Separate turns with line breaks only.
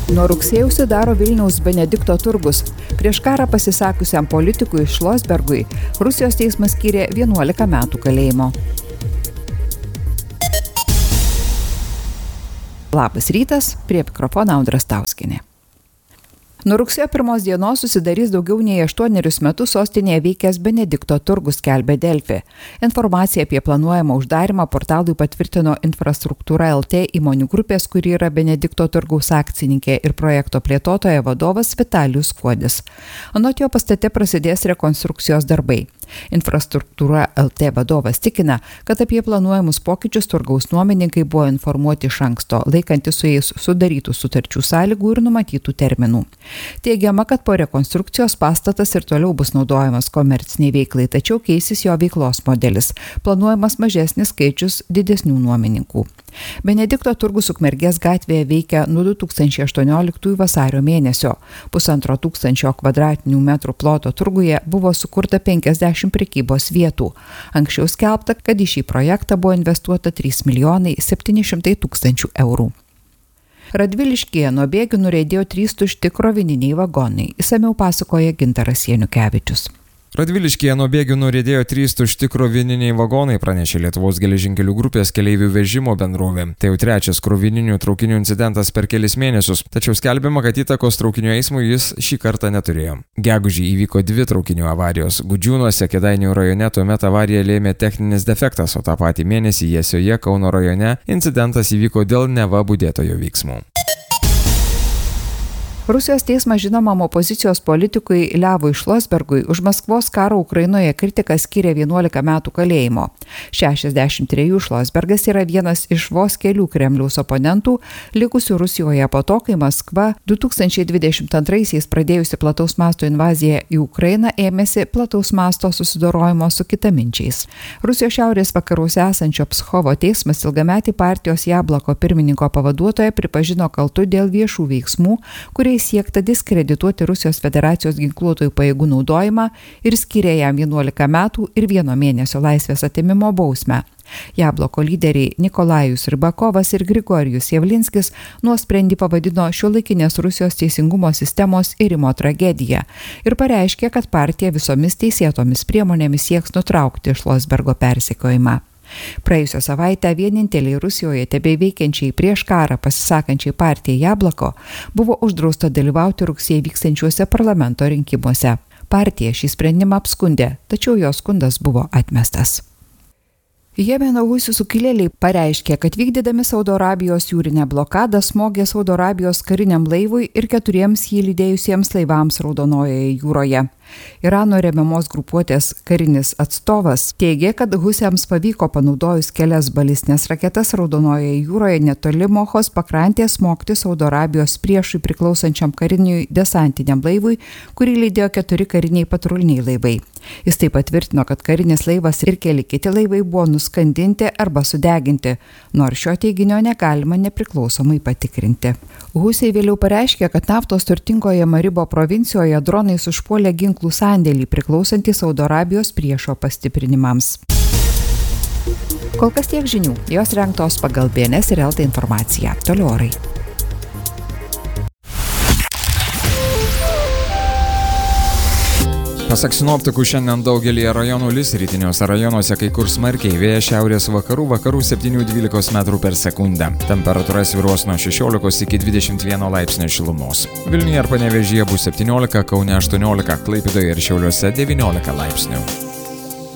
Nuo rugsėjo užsidaro Vilniaus Benedikto turgus. Prieš karą pasisakiusiam politikui Šlosbergui Rusijos teismas skyrė 11 metų kalėjimo. Labas rytas, prie mikrofono Audra Stauskienė. Nuo rugsėjo 1 dienos susidarys daugiau nei 8 metus sostinėje veikęs Benedikto turgus, skelbia Delfi. Informaciją apie planuojamą uždarimą portalui patvirtino Infrastruktūra LT įmonių grupės, kuri yra Benedikto turgaus akcininkė ir projekto plėtotoja vadovas Vitalijus Kuodis. Anot jo pastate prasidės rekonstrukcijos darbai. Infrastruktūra LT vadovas tikina, kad apie planuojamus pokyčius turgaus nuomininkai buvo informuoti iš anksto, laikantis su jais sudarytų sutarčių sąlygų ir numatytų terminų. Teigiama, kad po rekonstrukcijos pastatas ir toliau bus naudojamas komerciniai veiklai, tačiau keisis jo veiklos modelis. Planuojamas mažesnis skaičius didesnių nuomininkų. Benedikto turgus Ukmergės gatvėje veikia nuo 2018 vasario mėnesio. 1500 kvadratinių metrų ploto turguje buvo sukurta 50 prekybos vietų. Anksčiau skelbta, kad į šį projektą buvo investuota 3 700 000 eurų. Radviliškyje nuo bėgių nuriedėjo 3 tušti krovininiai vagonai. Išsamiau pasakoja Gintaras Janukevičius.
Radviliškyje nuo bėgių nuriedėjo 3 tušti krovininiai vagonai, pranešė Lietuvos geležinkelių grupės keleivių vežimo bendrovė. Tai jau 3 krovininių traukinių incidentas per kelis mėnesius, tačiau skelbiama, kad įtakos traukinių eismui jis šį kartą neturėjo. Gegužį įvyko 2 traukinių avarijos. Gudžiūnuose, Kėdainių rajone tuomet avariją lėmė techninis defektas, o tą patį mėnesį Jesioje, Kauno rajone, incidentas įvyko dėl neva budėtojo veiksmų.
Rusijos teismas žinomam opozicijos politikui Levui Šlosbergui už Maskvos karo Ukrainoje kritiką skyrė 11 metų kalėjimo. 63 Šlosbergas yra vienas iš vos kelių Kremliaus oponentų, likusių Rusijoje po to, kai Maskva 2022-aisiais pradėjusi plataus masto invaziją į Ukrainą ėmėsi plataus masto susidorojimo su kitaminčiais. Rusijos šiaurės vakaruose esančio Pskovo teismas ilgametį partijos Jablako pirmininko pavaduotoją pripažino kaltu dėl viešų veiksmų, kuriais siekta diskredituoti Rusijos federacijos ginkluotųjų pajėgų naudojimą ir skyrė jam 11 metų ir 1 mėnesio laisvės atėmimo bausmę. Jabloko lyderiai Nikolajus Rybakovas ir Grigorijus Javlinskis nuosprendį pavadino šiuolaikinės Rusijos teisingumo sistemos irimo tragedija ir pareiškė, kad partija visomis teisėtomis priemonėmis sieks nutraukti Šlosbergo persekiojimą. Praėjusią savaitę vieninteliai Rusijoje tebeveikiančiai prieš karą pasisakančiai partijai Jablako buvo uždrausta dalyvauti rugsėjį vykstančiuose parlamento rinkimuose. Partija šį sprendimą apskundė, tačiau jos skundas buvo atmestas. Jemeno husių sukilėliai pareiškė, kad vykdydami Saudo Arabijos jūrinę blokadą smogė Saudo Arabijos kariniam laivui ir 4 jį lydėjusiems laivams Raudonojoje jūroje. Irano remiamos grupuotės karinis atstovas teigė, kad husiams pavyko panaudojus kelias balistinės raketas Raudonojoje jūroje netoli Mohos pakrantės smogti Saudo Arabijos priešui priklausančiam kariniui desantiniam laivui, kurį lydėjo 4 kariniai patruliniai laivai. Jis taip patvirtino, kad karinis laivas ir keli kiti laivai buvo nuskandinti arba sudeginti, nors šio teiginio negalima nepriklausomai patikrinti. Husiai vėliau pareiškė, kad naftos turtingoje Maribo provincijoje dronais užpuolė ginklų sandėlį priklausantį Saudo Arabijos priešo pastiprinimams. Kol kas tiek žinių, jos rengtos pagal BNS ir LT informaciją. Toliau orai.
Pasak sinoptikų, šiandien daugelyje rajonų lis, rytiniuose rajonuose kai kur smarkiai, vėjas šiaurės vakarų 7-12 metrų per sekundę. Temperatūra svyruos nuo 16 iki 21 laipsnio šilumos. Vilniuje ir Panevėžyje bus 17, Kaune 18, Klaipėdoje ir Šiauliuose 19 laipsnių.